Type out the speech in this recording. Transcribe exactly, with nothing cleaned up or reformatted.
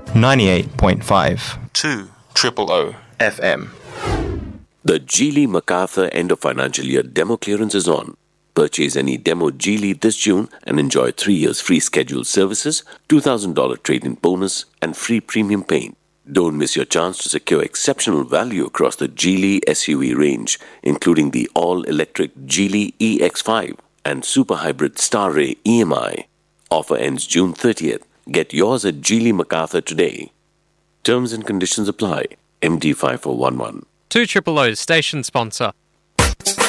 ninety-eight point five. two triple O F M. The Geely MacArthur end of financial year demo clearance is on. Purchase any demo Geely this June and enjoy three years free scheduled services, two thousand dollars trade-in bonus, and free premium paint. Don't miss your chance to secure exceptional value across the Geely S U V range, including the all-electric Geely E X five and super hybrid Starray E M I. Offer ends June thirtieth. Get yours at Geely MacArthur today. Terms and conditions apply. M D five four one one. two Triple O's station sponsor.